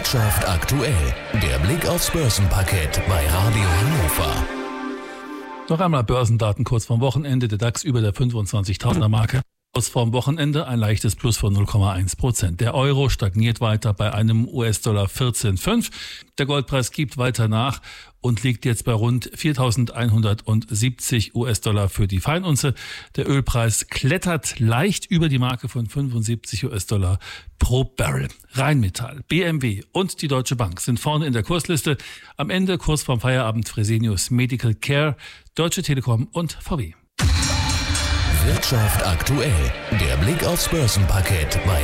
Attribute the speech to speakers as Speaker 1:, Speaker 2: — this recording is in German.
Speaker 1: Wirtschaft aktuell. Der Blick aufs Börsenparkett bei Radio Hannover.
Speaker 2: Noch einmal Börsendaten kurz vom Wochenende. Der DAX über der 25.000er Marke. Aus vom Wochenende ein leichtes Plus von 0,1%. Der Euro stagniert weiter bei einem US-Dollar 14,5. Der Goldpreis gibt weiter nach und liegt jetzt bei rund 4.170 US-Dollar für die Feinunze. Der Ölpreis klettert leicht über die Marke von 75 US-Dollar pro Barrel. Rheinmetall, BMW und die Deutsche Bank sind vorne in der Kursliste. Am Ende kurz vorm Feierabend Fresenius Medical Care, Deutsche Telekom und VW.
Speaker 1: Wirtschaft aktuell. Der Blick aufs Börsenparkett bei